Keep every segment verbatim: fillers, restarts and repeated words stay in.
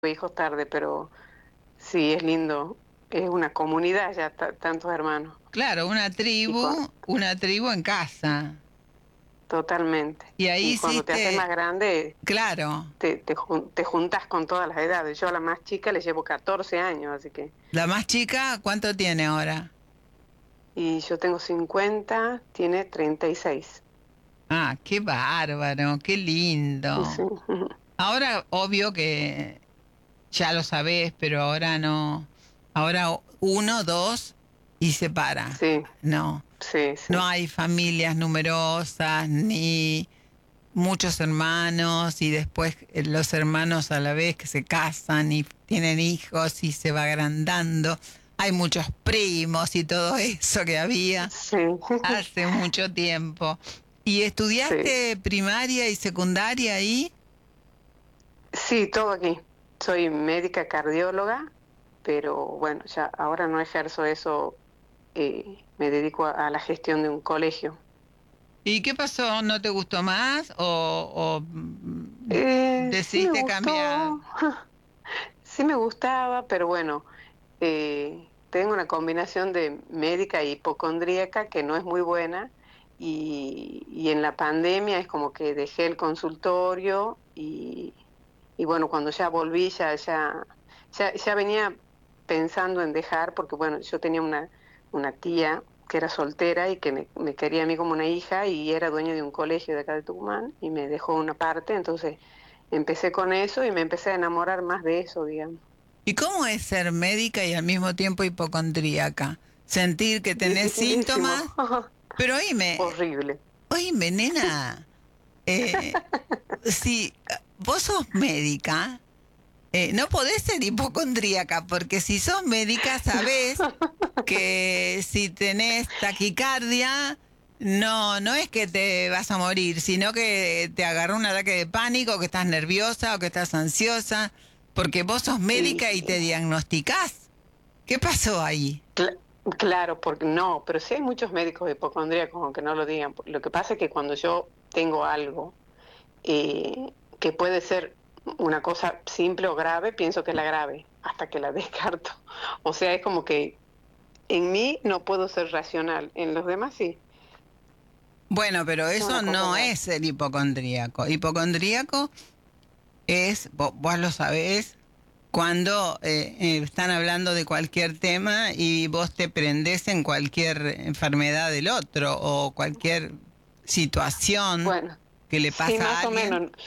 hijos tarde, pero sí, es lindo. Es una comunidad ya, ta- tantos hermanos. Claro, una Y cuan- tribu, una tribu en casa. Totalmente. Y ahí Y cuando te haces más hiciste, grande, claro, te, te, jun- te juntas con todas las edades. Yo a la más chica le llevo catorce años, así que... la más chica, ¿cuánto tiene ahora? Y yo tengo cincuenta, tiene treinta y seis. Ah, qué bárbaro, qué Sí, lindo. Ahora, obvio que ya lo sabés, pero ahora no. Ahora uno, dos y se para. sí, No, sí, sí. no hay familias numerosas ni muchos hermanos y después eh, los hermanos a la vez que se casan y tienen hijos y se va agrandando. Hay muchos primos y todo eso que había Sí, hace mucho tiempo. ¿Y sí. estudiaste primaria y secundaria ahí? Sí, todo aquí. Soy médica cardióloga, pero bueno, ya ahora no ejerzo eso, eh, me dedico a, a la gestión de un colegio. ¿Y qué pasó? ¿No te gustó más o, o, mm, Eh, sí me decidiste cambiar? gustó, sí me gustaba, pero bueno, eh, tengo una combinación de médica y hipocondríaca que no es muy buena y, y en la pandemia es como que dejé el consultorio y, y bueno, cuando ya volví ya, ya, ya, ya venía pensando en dejar porque bueno, yo tenía una, una tía que era soltera y que me, me quería a mí como una hija y era dueña de un colegio de acá de Tucumán y me dejó una parte, entonces empecé con eso y me empecé a enamorar más de eso, digamos. ¿Y cómo es ser médica y al mismo tiempo hipocondríaca? Sentir que tenés Dificilísimo, síntomas, pero oíme, horrible. oíme, nena, eh, si eh, vos sos médica, eh, no podés ser hipocondríaca, porque si sos médica sabés que si tenés taquicardia, no, no es que te vas a morir, sino que te agarró un ataque de pánico, que estás nerviosa o que estás ansiosa, porque vos sos Y médica y sí, te diagnosticás. ¿Qué pasó ahí? cl- claro, porque no, pero sí hay muchos médicos hipocondríacos, aunque no lo digan. Lo que pasa es que cuando yo tengo algo eh, que puede ser una cosa simple o grave, pienso que es la grave, hasta que la descarto. O sea, es como que en mí no puedo ser racional, en los demás sí, Bueno, pero es eso una cosa no rara. es el hipocondríaco. Hipocondríaco es, vo- vos, lo sabés, cuando eh, eh, están hablando de cualquier tema y vos te prendés en cualquier enfermedad del otro o cualquier situación Bueno, que le sí, pasa a más o alguien, menos.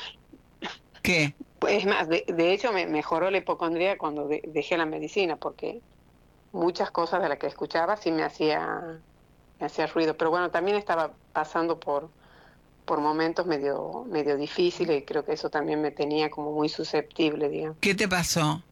¿qué? Pues, es más, de, de hecho me mejoró la hipocondría cuando de- dejé la medicina, porque muchas cosas de las que escuchaba sí me hacía, me hacía ruido. Pero bueno, también estaba pasando por, por momentos medio, medio difíciles y creo que eso también me tenía como muy susceptible, digamos. ¿Qué te pasó?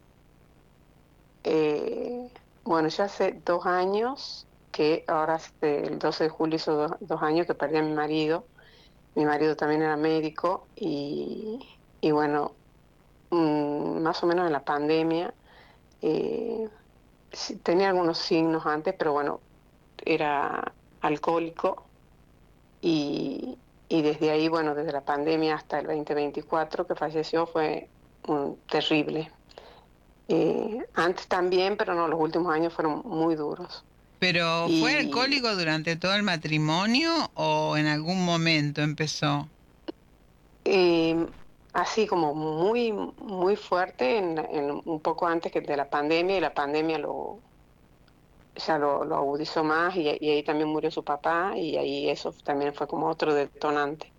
Eh, bueno, ya hace dos años que ahora este, el doce de julio hizo dos, dos años que perdí a mi marido. Mi marido también era médico y, y bueno, mm, más o menos en la pandemia. eh, sí, tenía algunos signos antes, pero bueno, era alcohólico y, y desde ahí, bueno, desde la pandemia hasta el dos mil veinticuatro que falleció fue un, terrible. Eh, antes también, pero no, los últimos años fueron muy duros. ¿Pero fue Y alcohólico durante todo el matrimonio o en algún momento empezó? eh, así como muy, muy fuerte en, en un poco antes que de la pandemia y la pandemia lo, ya lo, lo agudizó más y, y ahí también murió su papá y ahí eso también fue como otro detonante.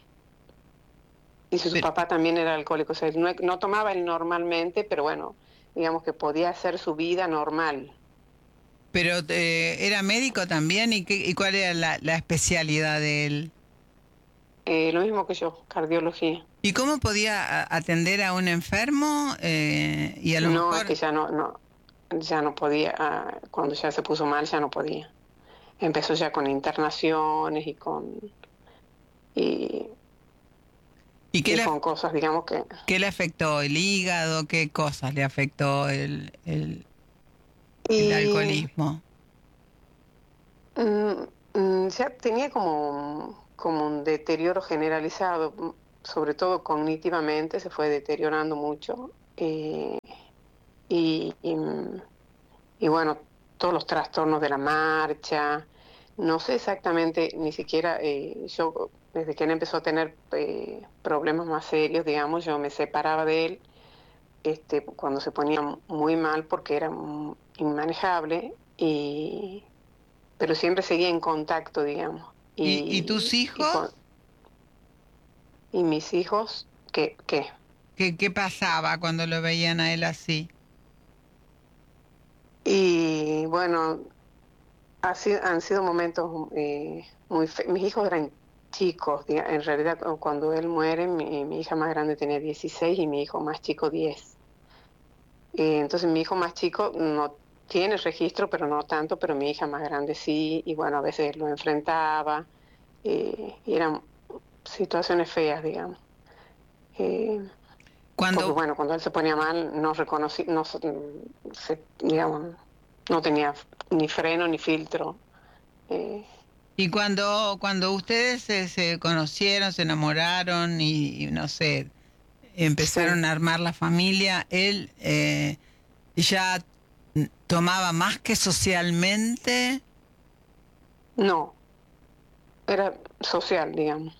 Y si su Pero, papá también era alcohólico, o sea, no, no tomaba él normalmente, pero bueno, digamos que podía hacer su vida normal. pero eh, ¿era médico también? ¿Y, qué, y cuál era la, la especialidad de él? Eh, lo mismo que yo, cardiología. ¿Y cómo podía a- atender a un enfermo? Eh, y a lo No, es mejor, que ya no, no, ya no podía, ah, cuando ya se puso mal ya no podía. Empezó ya con internaciones y con, y, ¿y qué y le, con cosas, digamos que... qué le afectó? ¿El hígado? ¿Qué cosas le afectó el, el, el Y alcoholismo? mm, mm, ya tenía como, como un deterioro generalizado, mm, sobre todo cognitivamente, se fue deteriorando mucho. eh, y, y, y bueno, todos los trastornos de la marcha. No sé exactamente, ni siquiera eh, yo, desde que él empezó a tener eh, problemas más serios, digamos, yo me separaba de él este, cuando se ponía muy mal porque era mm, inmanejable, y, pero siempre seguía en contacto, digamos. ¿Y, y tus Y, y, hijos? con, y mis hijos, ¿qué, qué? ¿Qué, qué pasaba cuando lo veían a él así? Y bueno, ha sido- han sido momentos eh, muy fe- mis hijos eran chicos, diga- en realidad cu- cuando él muere, mi, mi hija más grande tenía dieciséis y mi hijo más chico diez. Eh, entonces mi hijo más chico no tiene registro, pero no tanto, pero mi hija más grande sí, y bueno, a veces lo enfrentaba, eh, y eran situaciones feas, digamos. Eh, Porque Cuando, bueno, cuando él se ponía mal, no reconocí, no, se, se- digamos, no tenía ni freno ni filtro. eh, y cuando, cuando ustedes se, se conocieron, se enamoraron y, y no sé, sí, empezaron a armar la familia, él eh, ya tomaba más que socialmente. no, era social, digamos.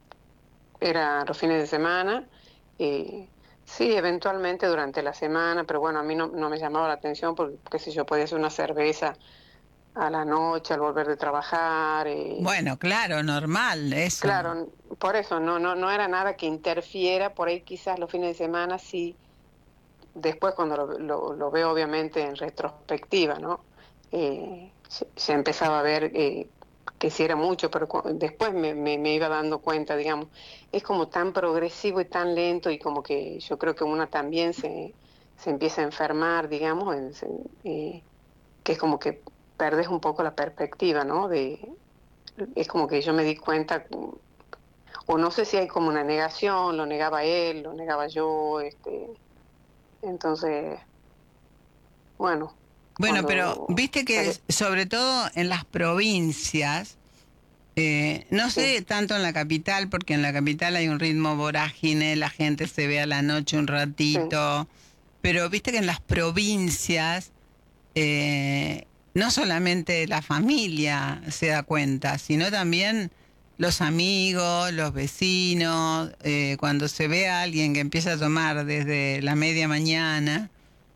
Era los fines de semana, y sí, eventualmente durante la semana, pero bueno, a mí no, no me llamaba la atención porque, qué sé yo, podía hacer una cerveza a la noche al volver de trabajar. eh, Bueno, claro, normal, eso. Claro, n- por eso no, no, no era nada que interfiera, por ahí quizás los fines de semana sí, después cuando lo, lo, lo veo obviamente en retrospectiva, ¿no? Eh, se, se empezaba a ver eh, que sí era mucho, pero cu- después me, me, me iba dando cuenta, digamos, es como tan progresivo y tan lento, y como que yo creo que una también se, se empieza a enfermar, digamos, en- se- eh, que es como que perdes un poco la perspectiva, ¿no? De, es como que yo me di cuenta, o no sé si hay como una negación, lo negaba él, lo negaba yo, este, entonces, bueno, Bueno, pero cuando, viste que eh, es- sobre todo en las provincias, eh, no sí, sé tanto en la capital, porque en la capital hay un ritmo vorágine, la gente se ve a la noche un sí, ratito, pero viste que en las provincias eh, no solamente la familia se da cuenta, sino también los amigos, los vecinos, eh, cuando se ve a alguien que empieza a tomar desde la media mañana.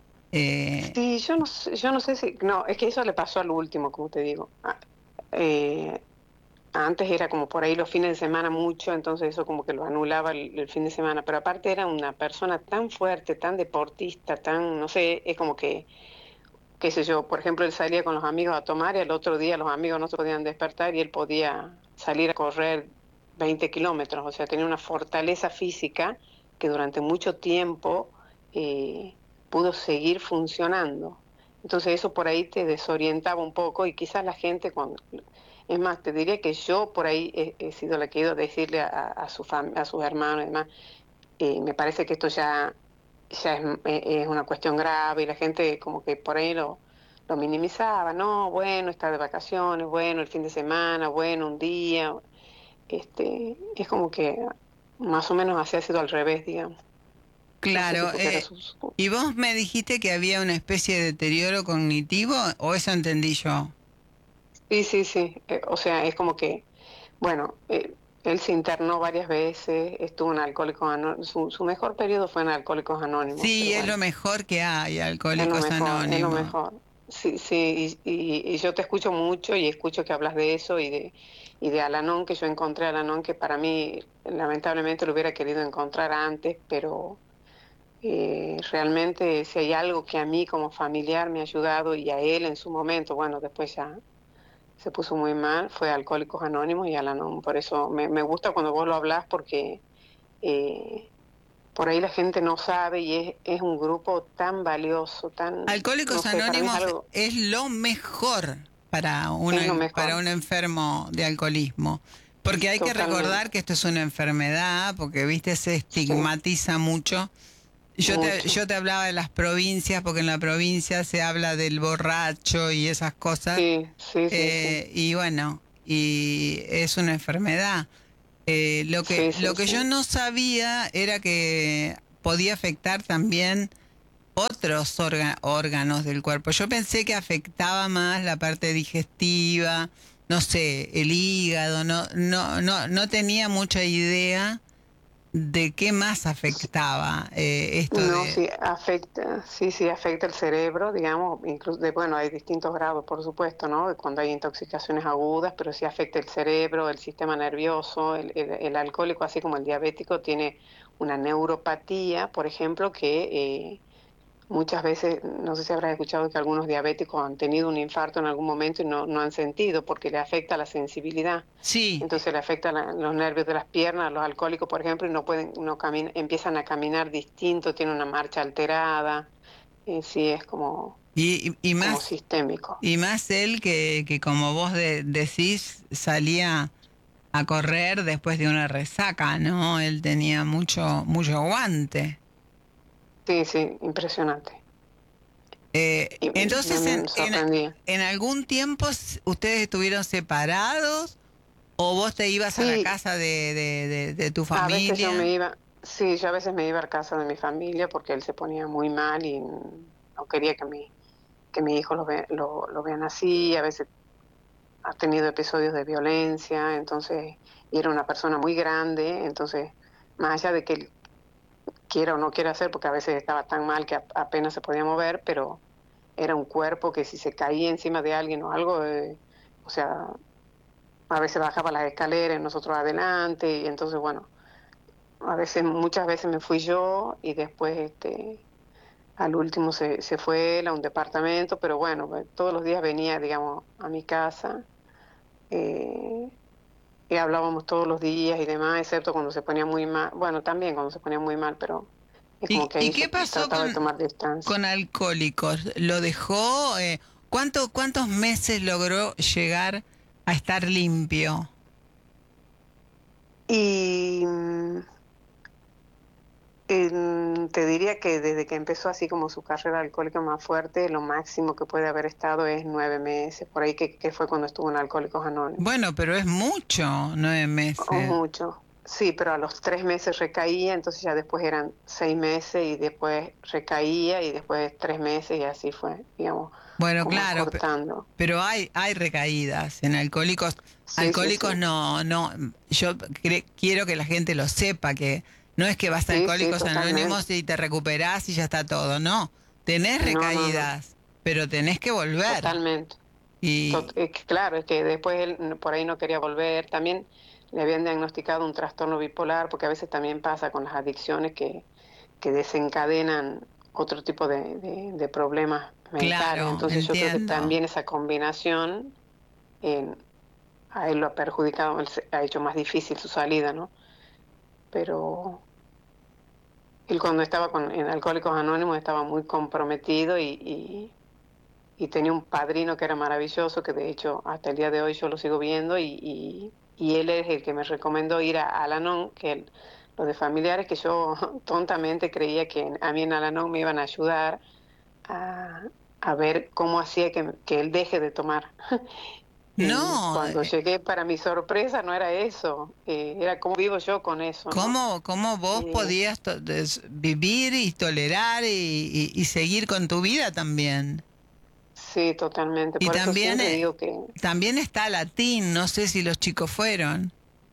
eh, sí, yo no sé, yo no sé si, no, es que eso le pasó al último, como te digo. Ah, eh, antes era como por ahí los fines de semana mucho, entonces eso como que lo anulaba el, el fin de semana, pero aparte era una persona tan fuerte, tan deportista, tan, no sé, es como que qué sé yo, por ejemplo, él salía con los amigos a tomar y al otro día los amigos no se podían despertar y él podía salir a correr veinte kilómetros, o sea, tenía una fortaleza física que durante mucho tiempo eh, pudo seguir funcionando. Entonces eso por ahí te desorientaba un poco, y quizás la gente, cuando, es más, te diría que yo por ahí he, he sido la que he ido a decirle a, a, a su fam- a sus hermanos y demás, eh, me parece que esto ya ya es, eh, es una cuestión grave, y la gente como que por ahí lo, lo minimizaba, no, bueno, está de vacaciones, bueno, el fin de semana, bueno, un día, este, es como que más o menos así ha sido al revés, digamos. No sé si claro, porque era eh, su... su- ¿y vos me dijiste que había una especie de deterioro cognitivo o eso entendí yo? Sí, sí, sí, eh, o sea, es como que, bueno, eh, él se internó varias veces, estuvo en Alcohólicos Anónimos, su, su mejor periodo fue en Alcohólicos Anónimos, Sí, pero es lo bueno. mejor que hay, Es lo Alcohólicos mejor, es lo Anónimos. mejor. Sí, sí, y, y- y yo te escucho mucho y escucho que hablas de eso, y de, y de Al-Anon, que yo encontré a Al-Anon, que para mí lamentablemente lo hubiera querido encontrar antes, pero eh, realmente si hay algo que a mí como familiar me ha ayudado, y a él en su momento, bueno, después ya se puso muy mal, fue Alcohólicos Anónimos y Al-Anon. Por eso me, me gusta cuando vos lo hablas, porque... eh, por ahí la gente no sabe, y es, es un grupo tan valioso, tan, no Alcohólicos sé, para mí es Anónimos algo, es lo mejor para un, es lo para mejor, un enfermo de alcoholismo. Porque hay que recordar totalmente, que esto es una enfermedad, porque, viste, se sí, estigmatiza mucho. Yo te, mucho, yo te hablaba de las provincias, porque en la provincia se habla del borracho y esas cosas. sí, sí, sí, sí, eh, y bueno, y es una enfermedad. Eh, lo que, sí, lo sí, que yo sí, no sabía era que podía afectar también otros orga- órganos del cuerpo. Yo pensé que afectaba más la parte digestiva, no sé, el hígado, no, no, no, no tenía mucha idea de qué más afectaba eh, esto No, de... sí afecta, sí, sí afecta el cerebro, digamos, incluso, de, bueno, hay distintos grados, por supuesto, ¿no? De cuando hay intoxicaciones agudas, pero sí afecta el cerebro, el sistema nervioso, el, el, el alcohólico, así como el diabético, tiene una neuropatía, por ejemplo, que eh, muchas veces, no sé si habrás escuchado que algunos diabéticos han tenido un infarto en algún momento y no, no han sentido porque le afecta la sensibilidad. Sí, Entonces le afecta la- los nervios de las piernas, los alcohólicos, por ejemplo, y no pueden, no caminan, empiezan a caminar distinto, tienen una marcha alterada. Y sí, es como, y, y como más, sistémico. y más él que, que como vos de- decís, salía a correr después de una resaca, ¿no? Él tenía mucho, mucho aguante. Sí, sí, impresionante. Eh, Y me, entonces, en, me en, sorprendía. en algún tiempo s- ustedes estuvieron separados o vos te ibas a la Sí, casa de, de, de, de tu a veces yo me familia. iba, sí, yo a veces me iba a casa de mi familia porque él se ponía muy mal y no quería que mi, que mi hijo lo, ve, lo, lo vean así. A veces ha tenido episodios de violencia, entonces, y era una persona muy grande, entonces, más allá de que él quiera o no quiera hacer, porque a veces estaba tan mal que a- apenas se podía mover, pero era un cuerpo que si se caía encima de alguien o algo, eh, o sea, a veces bajaba las escaleras, nosotros adelante, y entonces, bueno, a veces, muchas veces me fui yo y después, este, al último se, se fue él a un departamento, pero bueno, eh, todos los días venía, digamos, a mi casa. eh, y hablábamos todos los días y demás, excepto cuando se ponía muy mal, bueno, también cuando se ponía muy mal, pero es como ¿Y, que y ahí yo qué pasó trataba de con, tomar distancia. con Alcohólicos? ¿Lo dejó? Eh, ¿cuánto, ¿Cuántos meses logró llegar a estar limpio? Y mm, em, te diría que desde que empezó así como su carrera alcohólica más fuerte, lo máximo que puede haber estado es nueve meses, por ahí que, que fue cuando estuvo en Alcohólicos Anónimos, Bueno, pero es mucho, nueve o meses. mucho. Sí, pero a los tres meses recaía, entonces ya después eran seis meses y después recaía y después tres meses y así fue, digamos, Bueno, como claro, pe- acortando. pero hay, hay recaídas en alcohólicos. Sí, sí, sí. Alcohólicos no, no, yo cre- quiero que la gente lo sepa, que no es que vas a Sí, sí, Alcohólicos totalmente. Anónimos y te recuperás y ya está todo, no. Tenés No, no, no, recaídas, pero tenés que volver. totalmente. Tot- Y es que claro, es que después él no- por ahí no quería volver. También le habían diagnosticado un trastorno bipolar, porque a veces también pasa con las adicciones que, que desencadenan otro tipo de, de- de problemas mentales. claro, Entonces yo creo que entiendo. también esa combinación eh, a él lo ha perjudicado, él se- ha hecho más difícil su salida, ¿no? Pero él cuando estaba con, en Alcohólicos Anónimos estaba muy comprometido y, y y tenía un padrino que era maravilloso, que de hecho hasta el día de hoy yo lo sigo viendo y, y, y él es el que me recomendó ir a Al-Anon, que el- lo de familiares, que yo tontamente creía que a mí en Al-Anon me iban a ayudar a, a ver cómo hacía que, que él deje de tomar. Y No, cuando eh, llegué, para mi sorpresa, no era eso, eh, era cómo vivo yo con eso, ¿no? ¿cómo, cómo vos Eh, podías to- des- vivir y tolerar y, y- y seguir con tu vida también? sí, totalmente. Y Por eso también, siempre eh, digo que también está Latín, no sé si los chicos fueron.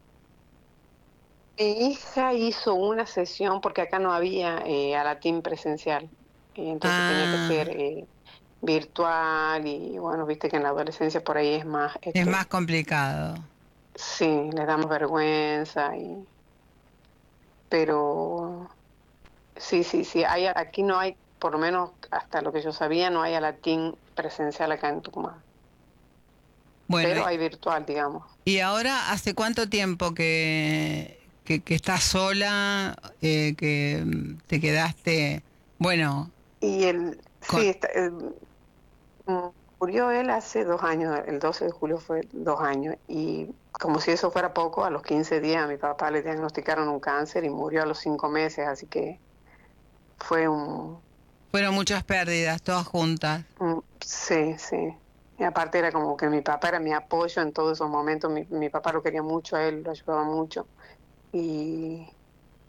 mi hija hizo una sesión porque acá no había eh, a latín presencial, y entonces tenía que ser Ah, eh, virtual y bueno, viste que en la adolescencia por ahí es más, es más este, complicado. sí, le damos vergüenza y, pero sí, sí, sí, hay, aquí no hay, por lo menos hasta lo que yo sabía, no hay a latín presencial acá en Tucumán, Bueno, pero y hay virtual, digamos. y ahora, ¿hace cuánto tiempo que, que, que estás sola, eh, que mm, te quedaste, bueno, Y el, con... sí, está, eh, Mm, murió él hace dos años, el doce de julio fue dos años, y como si eso fuera poco, a los quince días a mi papá le diagnosticaron un cáncer y murió a los cinco meses, así que fue un, Fueron muchas pérdidas, todas juntas. un- sí, sí. Y aparte era como que mi papá era mi apoyo en todos esos momentos, mi, mi papá lo quería mucho, a él lo ayudaba mucho, y,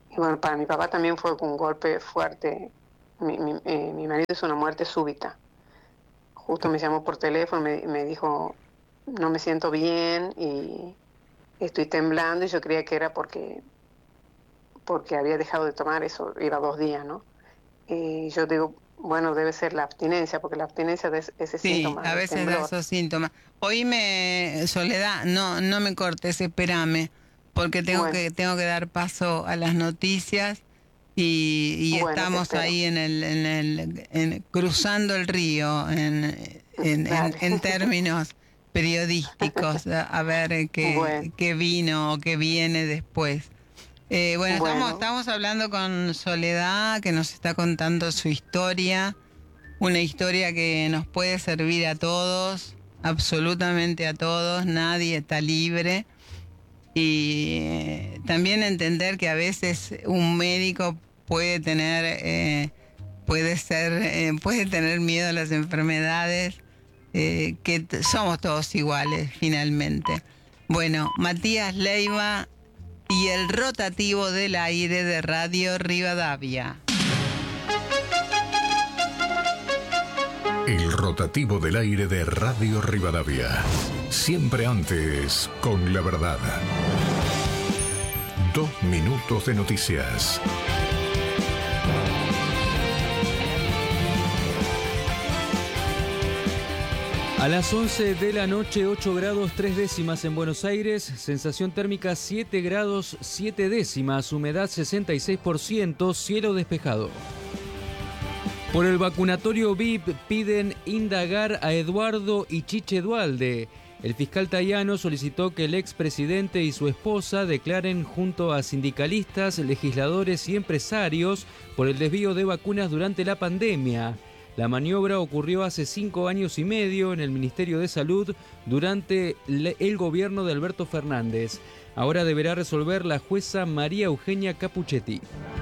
y bueno, para mi papá también fue un golpe fuerte. Mi, mi, eh, mi marido hizo una muerte súbita. Justo me llamó por teléfono, me, me dijo, no me siento bien y estoy temblando, y yo creía que era porque, porque había dejado de tomar eso, iba dos días, ¿no? Y yo digo, bueno, debe ser la abstinencia, porque la abstinencia es ese Sí, síntoma, a el veces da temblor. esos síntomas. Oíme, Soledad, no, no me cortes, espérame, porque tengo Bueno. que, tengo que dar paso a las noticias y, y Bueno, te estamos espero. ahí en el, en el, en- cruzando el río en, en, en, Dale. en términos periodísticos, a, a ver eh, qué, Bueno. qué vino o qué viene después. Eh, bueno, estamos, Bueno. estamos hablando con Soledad, que nos está contando su historia. Una historia que nos puede servir a todos, absolutamente a todos, nadie está libre. Y eh, también entender que a veces un médico puede tener, eh, puede ser, eh, puede tener miedo a las enfermedades, eh, que t- somos todos iguales finalmente. Bueno, Matías Leiva y el rotativo del aire de Radio Rivadavia. El rotativo del aire de Radio Rivadavia. Siempre antes con la verdad. Dos minutos de noticias. A las once de la noche, ocho grados tres décimas en Buenos Aires, sensación térmica siete grados siete décimas, humedad sesenta y seis por ciento, cielo despejado. Por el vacunatorio V I P piden indagar a Eduardo y Chiche Duhalde. El fiscal Tayano solicitó que el expresidente y su esposa declaren junto a sindicalistas, legisladores y empresarios por el desvío de vacunas durante la pandemia. La maniobra ocurrió hace cinco años y medio en el Ministerio de Salud durante el gobierno de Alberto Fernández. Ahora deberá resolver la jueza María Eugenia Capuchetti.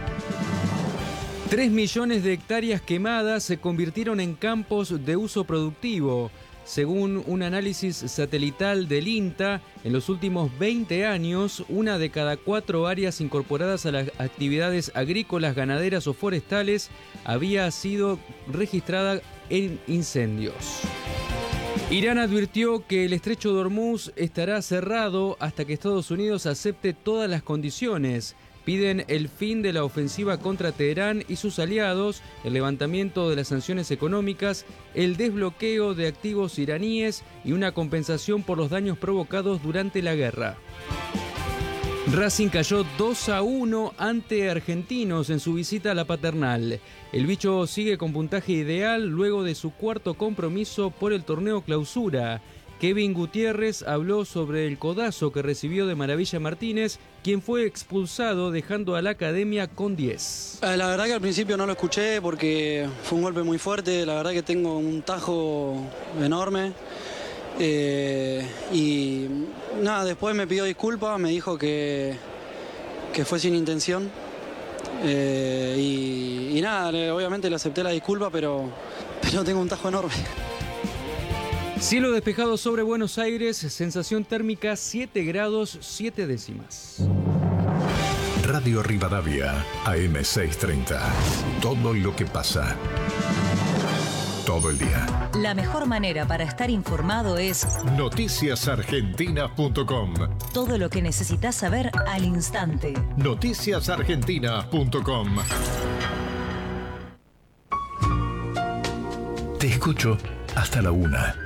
Tres millones de hectáreas quemadas se convirtieron en campos de uso productivo. Según un análisis satelital del INTA, en los últimos veinte años, una de cada cuatro áreas incorporadas a las actividades agrícolas, ganaderas o forestales había sido registrada en incendios. Irán advirtió que el estrecho de Hormuz estará cerrado hasta que Estados Unidos acepte todas las condiciones. Piden el fin de la ofensiva contra Teherán y sus aliados, el levantamiento de las sanciones económicas, el desbloqueo de activos iraníes y una compensación por los daños provocados durante la guerra. Racing cayó dos a uno ante Argentinos en su visita a la Paternal. El bicho sigue con puntaje ideal luego de su cuarto compromiso por el torneo Clausura. Kevin Gutiérrez habló sobre el codazo que recibió de Maravilla Martínez, quien fue expulsado dejando a la academia con diez. La verdad que al principio no lo escuché porque fue un golpe muy fuerte, la verdad que tengo un tajo enorme. Eh, y nada, después me pidió disculpas, me dijo que, que fue sin intención. Eh, y, y nada, obviamente le acepté la disculpa, pero, pero tengo un tajo enorme. Cielo despejado sobre Buenos Aires, sensación térmica siete grados siete décimas. Radio Rivadavia, A M seiscientos treinta. Todo lo que pasa. Todo el día. La mejor manera para estar informado es noticias argentinas punto com. todo lo que necesitas saber al instante. noticias argentinas punto com. Te escucho hasta la una.